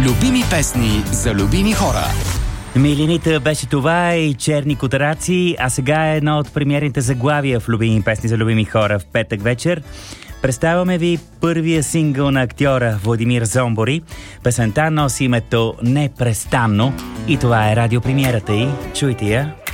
Любими песни за любими хора. Милинита беше това и черни котараци, а сега е едно от премиерните заглавия в любими песни за любими хора в петък вечер. Представяме ви първия сингъл на актьора Владимир Зомбори. Песента носи името Непрестанно и това е радиопремиерата й. Чуйте я.